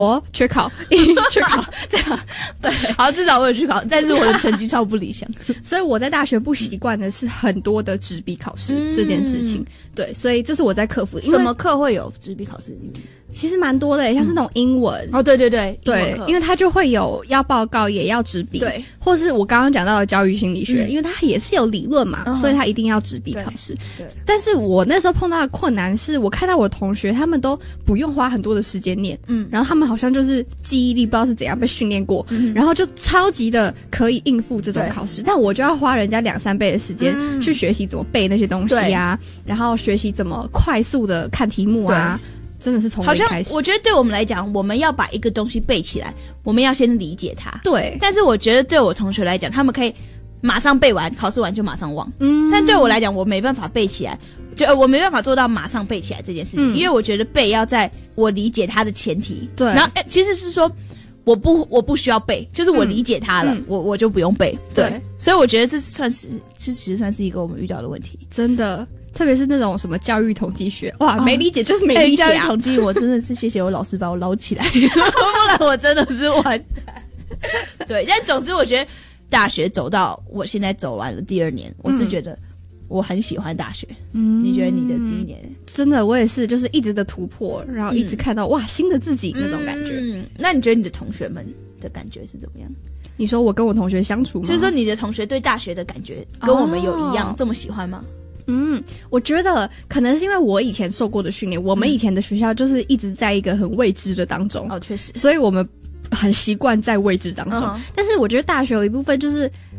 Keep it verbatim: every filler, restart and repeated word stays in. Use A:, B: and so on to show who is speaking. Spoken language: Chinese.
A: 我缺考，缺考，这样对。
B: 好，至少我有去考，但是我的成绩超不理想，
A: 所以我在大学不习惯的是很多的纸笔考试、嗯、这件事情。对，所以这是我在克服的。
B: 什么课会有纸笔考试？
A: 其实蛮多的耶，像是那种英文、
B: 嗯、哦，对对对
A: 对，因为它就会有要报告也要纸笔，对，或是我刚刚讲到的教育心理学、嗯，因为它也是有理论嘛、嗯，所以它一定要纸笔考试。对，但是我那时候碰到的困难是我看到我的同学他们都不用花很多的时间念，嗯，然后他们好像就是记忆力不知道是怎样被训练过、嗯，然后就超级的可以应付这种考试，但我就要花人家两三倍的时间去学习怎么背那些东西啊，然后学习怎么快速的看题目啊。真的是从零开始，
B: 好像我觉得对我们来讲，我们要把一个东西背起来，我们要先理解它。
A: 对，
B: 但是我觉得对我同学来讲，他们可以马上背完，考试完就马上忘。嗯，但对我来讲，我没办法背起来，就、呃、我没办法做到马上背起来这件事情，嗯、因为我觉得背要在我理解它的前提。对，然后、欸、其实是说我不我不需要背，就是我理解它了，嗯、我我就不用背。对，对所以我觉得这算是这其实算是一个我们遇到的问题，
A: 真的。特别是那种什么教育统计学，哇，哦、没理解就是没理解、啊欸、
B: 教育统计，我真的是谢谢我老师把我捞起来，不然我真的是完蛋。对，但总之我觉得大学走到我现在走完了第二年，我是觉得我很喜欢大学。嗯，你觉得你的第一年？
A: 真的，我也是，就是一直的突破，然后一直看到、嗯、哇新的自己那种感觉。
B: 嗯，那你觉得你的同学们的感觉是怎么样？
A: 你说我跟我同学相处吗？
B: 就是说你的同学对大学的感觉跟我们有一样、哦、这么喜欢吗？
A: 嗯，我觉得可能是因为我以前受过的训练，我们以前的学校就是一直在一个很未知的当中。
B: 哦，确实，
A: 所以我们很习惯在未知当中。Uh-huh. 但是我觉得大学有一部分就是